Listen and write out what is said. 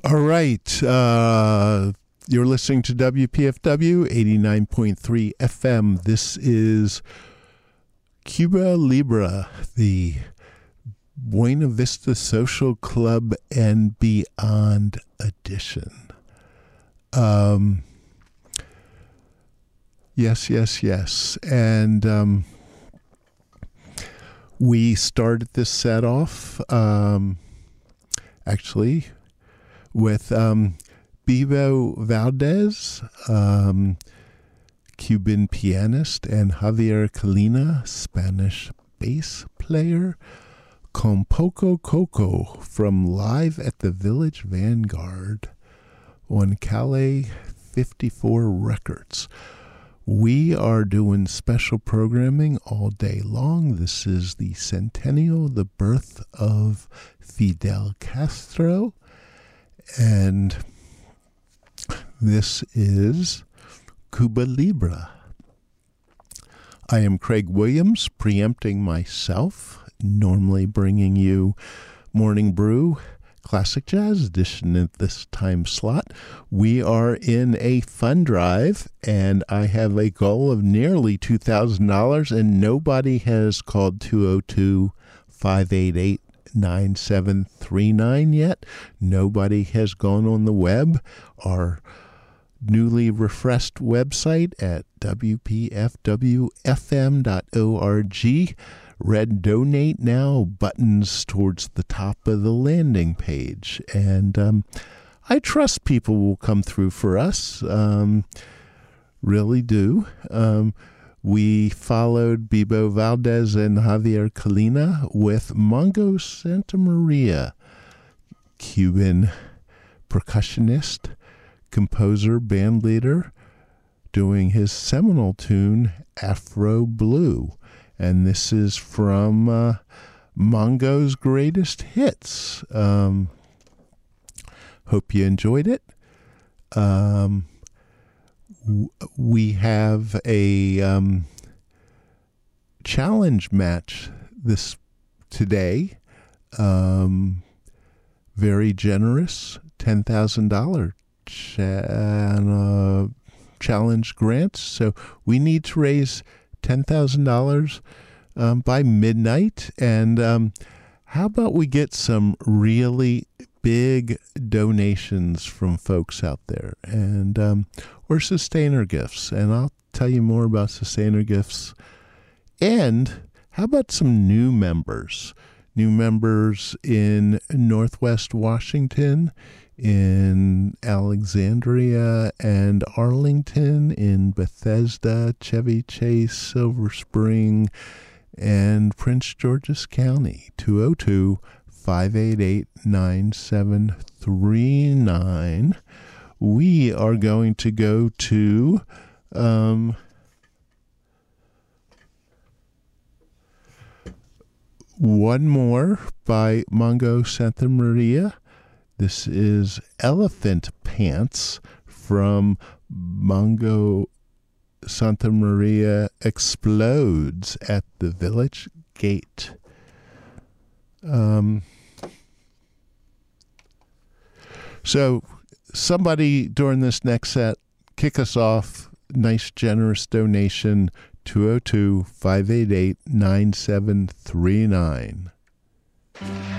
All right. You're listening to WPFW 89.3 FM. This is Cuba Libre, the Buena Vista Social Club and Beyond edition. Yes. And we started this set off, actually, with Bebo Valdez, Cuban pianist, and Javier Colina, Spanish bass player, con Poco Coco from Live at the Village Vanguard on Calais 54 Records. We are doing special programming all day long. This is the centennial, the birth of Fidel Castro, and this is Cuba Libre. I am Craig Williams, preempting myself, normally bringing you Morning Brew Classic Jazz Edition at this time slot. We are in a fund drive, and I have a goal of nearly $2,000, and nobody has called 202-588-9739 yet. Nobody has gone on the web. Our newly refreshed website at wpfwfm.org. Red Donate Now buttons towards the top of the landing page. And I trust people will come through for us. Really do. We followed Bebo Valdez and Javier Colina with Mongo Santamaria, Cuban percussionist, composer, band leader, doing his seminal tune, Afro Blue. And this is from Mongo's Greatest Hits. Hope you enjoyed it. We have a challenge match today. Very generous, $10,000 challenge grants. So we need to raise $10,000 by midnight. And how about we get some really big donations from folks out there, and or sustainer gifts. And I'll tell you more about sustainer gifts. And how about some new members? New members in Northwest Washington, in Alexandria and Arlington, in Bethesda, Chevy Chase, Silver Spring, and Prince George's County. 202-588-9739. We are going to go to one more by Mongo Santamaria. This is Elephant Pants from Mongo Santamaria Explodes at the Village Gate. So somebody during this next set, kick us off. Nice, generous donation, 202-588-9739.